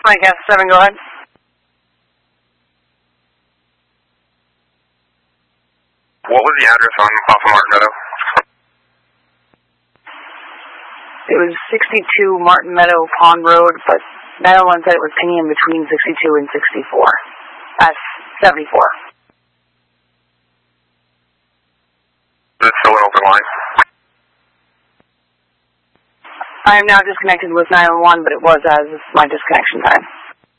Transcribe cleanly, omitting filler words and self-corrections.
Mike S7, go ahead. What was the address on off of Martin Meadow? It was 62 Martin Meadow Pond Road, but 901 said it was pinging in between 62 and 64. That's 74. Is it still an open line? I am now disconnected with 901, but it was as my disconnection time.